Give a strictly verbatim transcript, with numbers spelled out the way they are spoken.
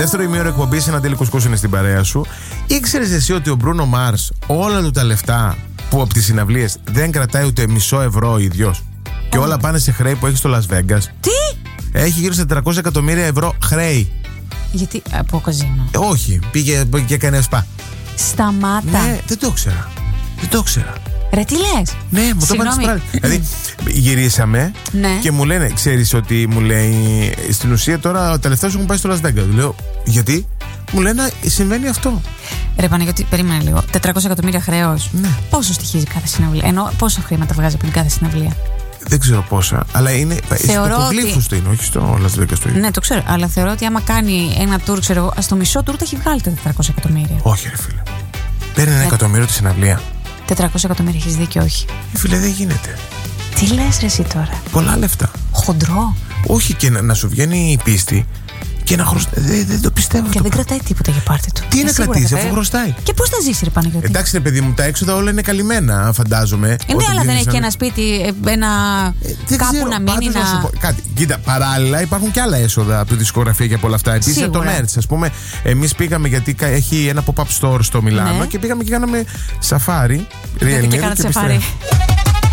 Δεύτερο ημίωρο εκπομπή, ένα Ντέλη Κουσκούς είναι στην παρέα σου. Ήξερες εσύ ότι ο Μπρούνο Μάρς όλα του τα λεφτά που από τις συναυλίες δεν κρατάει ούτε μισό ευρώ ο ίδιος? Και όλα πάνε σε χρέη που έχει στο Las Vegas. Τι? Έχει γύρω στα τετρακόσια εκατομμύρια ευρώ χρέη. Γιατί από καζίνο? Ε, όχι, πήγε και έκανε σπα. Σταμάτα. Ναι, δεν το ήξερα. Δεν το ήξερα. Ρε, τι λες? Ναι, μου το είπαν πράγμα. Δηλαδή, γυρίσαμε ναι. και μου λένε, ξέρεις ότι μου λέει, στην ουσία τώρα τα λεφτά σου έχουν πάει στο Las Vegas. Λέω, γιατί? Μου λένε, συμβαίνει αυτό. Ρε Παναγιώτη, περίμενε λίγο. τετρακόσια εκατομμύρια χρέος. Ναι. Πόσο στοιχίζει κάθε συναυλία? Ενώ πόσα χρήματα βγάζει από την κάθε συναυλία? Δεν ξέρω πόσα, αλλά είναι θεωρώ στο Γλύφους του είναι, όχι στο Las Vegas του είναι. Ναι, το ξέρω, αλλά θεωρώ ότι άμα κάνει ένα tour, ξέρω εγώ, στο μισό tour τα έχει βγάλει τα τετρακόσια εκατομμύρια. Όχι, ρε φίλε. Παίρνει ένα ε... εκατομμύριο τη συναυλία. τετρακόσια εκατομμύρια, έχεις δίκιο, όχι. Ε, φίλε, δεν γίνεται. Τι λες ρε εσύ τώρα? Πολλά λεφτά. Χοντρό. Όχι, και να, να σου βγαίνει η πίστη και να χρωστάει. Δεν, δεν το πιστεύω. Και αυτό δεν κρατάει τίποτα για πάρτι του. Τι να κρατήσει, αφού χρωστάει. Και πώς θα ζήσει, ρε Παναγιώτη? Εντάξει, ρε παιδί μου, τα έξοδα όλα είναι καλυμμένα, φαντάζομαι. Ε, ναι, αλλά δεν έχει και ένα σπίτι, ένα. Ε, κάπου ξέρω, να μείνει να. να... Κάτι. Κοίτα, παράλληλα υπάρχουν και άλλα έσοδα από τη δισκογραφία και από όλα αυτά. Επίσης το merch. Ας πούμε, εμείς πήγαμε γιατί έχει ένα pop-up store στο Μιλάνο, ναι, και πήγαμε και κάναμε σαφάρι. Και κάνατε σαφάρι.